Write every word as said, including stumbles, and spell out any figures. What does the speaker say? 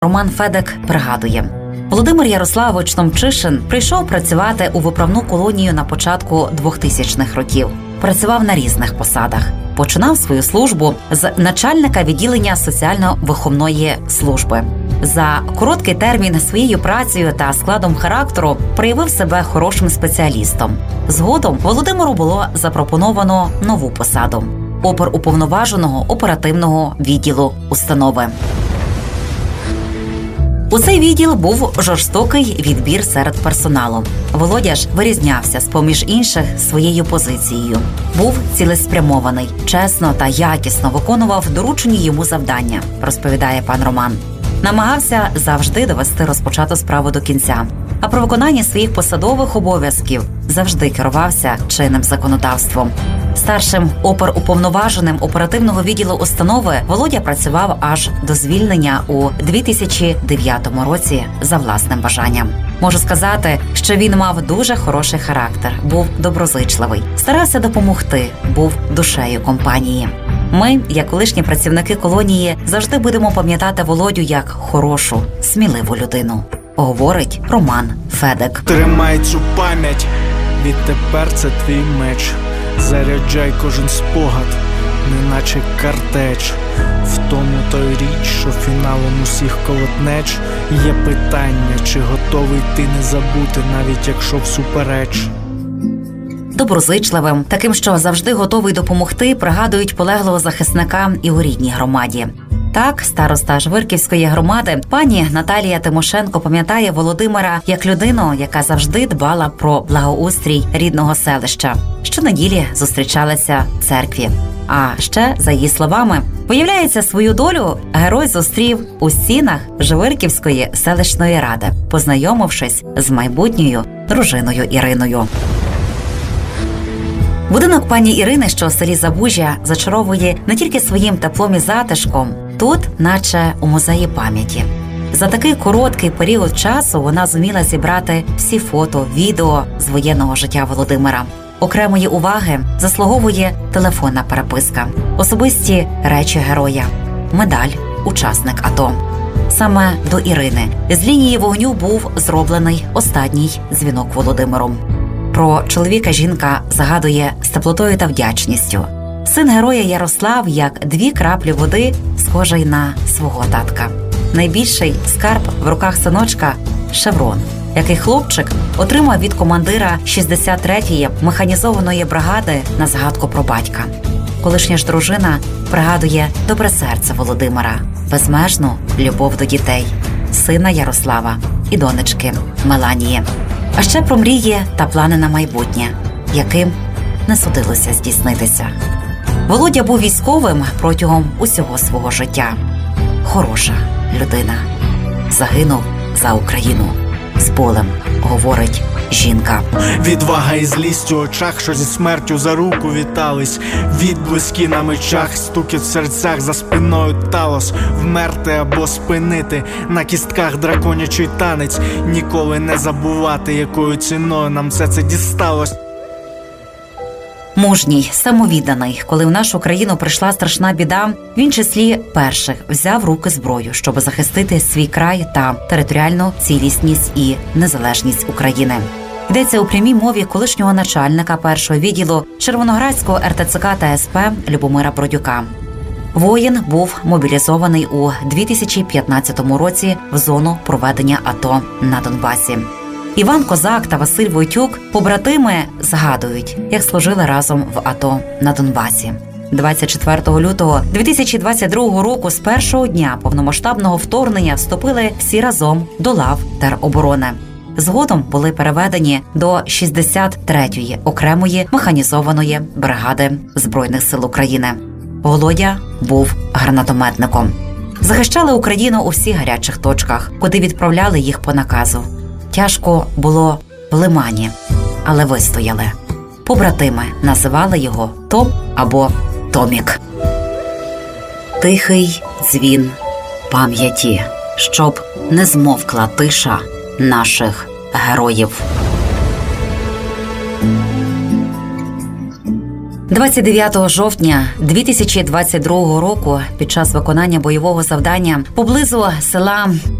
Роман Федек пригадує: Володимир Ярославович Томчишин прийшов працювати у виправну колонію на початку двохтисячних років. Працював на різних посадах. Починав свою службу з начальника відділення соціально-виховної служби. За короткий термін своєю працею та складом характеру проявив себе хорошим спеціалістом. Згодом Володимиру було запропоновано нову посаду – оперуповноваженого оперативного відділу установи. У цей відділ був жорстокий відбір серед персоналу. Володя ж вирізнявся з-поміж інших своєю позицією. Був цілеспрямований, чесно та якісно виконував доручені йому завдання, розповідає пан Роман. Намагався завжди довести розпочату справу до кінця, а про виконання своїх посадових обов'язків завжди керувався чинним законодавством. Старшим оперуповноваженим оперативного відділу установи Володя працював аж до звільнення у дві тисячі дев'ятому році за власним бажанням. Можу сказати, що він мав дуже хороший характер, був доброзичливий, старався допомогти, був душею компанії. Ми, як колишні працівники колонії, завжди будемо пам'ятати Володю як хорошу, сміливу людину, говорить Роман Федек. Тримай цю пам'ять, відтепер це твій меч. Заряджай кожен спогад, неначе картеч. В тому той річ, що фіналом усіх колотнеч. Є питання, чи готовий ти не забути, навіть якщо всупереч. Доброзичливим, таким, що завжди готовий допомогти, пригадують полеглого захисника і у рідній громаді. Так, староста Жвирківської громади пані Наталія Тимошенко пам'ятає Володимира як людину, яка завжди дбала про благоустрій рідного селища. Щонеділі зустрічалися в церкві. А ще, за її словами, виявляється, свою долю герой зустрів у стінах Жвирківської селищної ради, познайомившись з майбутньою дружиною Іриною. Будинок пані Ірини, що у селі Забужжя, зачаровує не тільки своїм теплом і затишком, тут наче у музеї пам'яті. За такий короткий період часу вона зуміла зібрати всі фото, відео з воєнного життя Володимира. Окремої уваги заслуговує телефонна переписка, особисті речі героя, медаль «Учасник АТО». Саме до Ірини з лінії вогню був зроблений останній дзвінок Володимиром. Про чоловіка жінка згадує з теплотою та вдячністю. Син героя Ярослав, як дві краплі води, схожий на свого татка. Найбільший скарб в руках синочка – шеврон, який хлопчик отримав від командира шістдесят третьої механізованої бригади на згадку про батька. Колишня ж дружина пригадує добре серце Володимира, безмежну любов до дітей, сина Ярослава і донечки Меланії. А ще про мрії та плани на майбутнє, яким не судилося здійснитися. Володя був військовим протягом усього свого життя. Хороша людина. Загинув за Україну. З болем, говорить жінка. Відвага і злість у очах, що зі смертю за руку вітались. Відблиски на мечах, стукіт в серцях, за спиною талос. Вмерти або спинити, на кістках драконячий танець. Ніколи не забувати, якою ціною нам все це дісталось. Мужній, самовідданий, коли в нашу країну прийшла страшна біда, він числі перших взяв в руки зброю, щоб захистити свій край та територіальну цілісність і незалежність України. Йдеться у прямій мові колишнього начальника першого відділу Червоноградського ер те це ка та ес пе Любомира Бродюка. Воїн був мобілізований у дві тисячі п'ятнадцятому році в зону проведення АТО на Донбасі. Іван Козак та Василь Войтюк, побратими, згадують, як служили разом в АТО на Донбасі. двадцять четвертого лютого дві тисячі двадцять другого року з першого дня повномасштабного вторгнення вступили всі разом до лав тероборони. Згодом були переведені до шістдесят третьої окремої механізованої бригади Збройних сил України. Володя був гранатометником. Захищали Україну у всіх гарячих точках, куди відправляли їх по наказу. Тяжко було в Лимані, але вистояли. Побратими називали його Том або Томік. Тихий дзвін пам'яті, щоб не змовкла тиша наших героїв. двадцять дев'ятого жовтня дві тисячі двадцять другого року під час виконання бойового завдання поблизу села